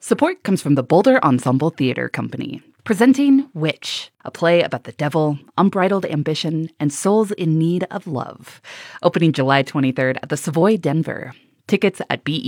Support comes from the Boulder Ensemble Theater Company, presenting Witch, a play about the devil, unbridled ambition, and souls in need of love. Opening July 23rd at the Savoy Denver. Tickets at